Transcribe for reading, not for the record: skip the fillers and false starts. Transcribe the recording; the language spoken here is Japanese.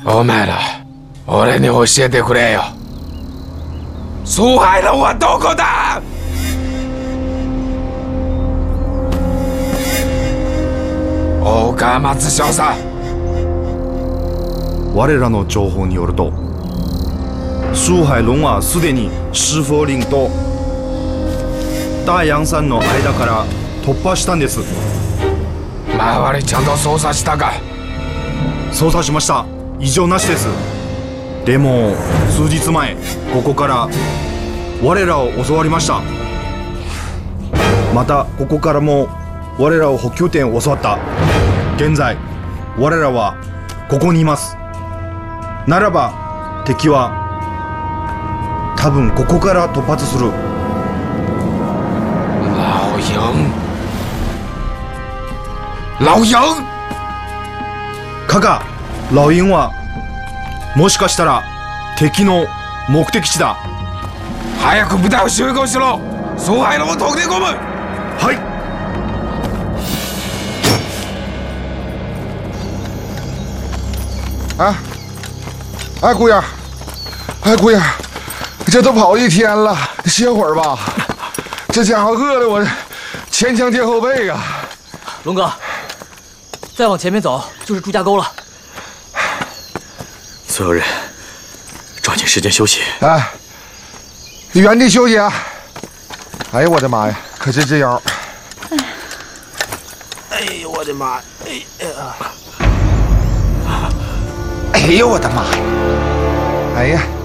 お前ら、俺に教えてくれよ。苏海龙はどこだ？大川松少佐。 我らの情報によると、苏海龍はすでに石佛岭と大洋山の間から突破したんです。 周りちゃんと捜査したか？ 捜査しました。異常なしです。でも数日前、ここから我らを襲われました。またここからも我らを補給点を襲わった。現在我らはここにいます。ならば敵は多分ここから突発する。 老鹰カカ、老鹰はもしかしたら敵の目的地だ。 早く部隊を集合しろ。蘇海龍を特定込む。 はい。 哎，姑爷，哎，姑爷，这都跑一天了，歇会儿吧。这家伙饿得我前腔贴后背呀。 龙哥，再往前面走就是朱家沟了。 所有人抓紧时间休息。 哎，原地休息啊！哎呦我的妈呀，可是这腰。 哎呦我的妈！ 哎呦我的妈呀！哎呀！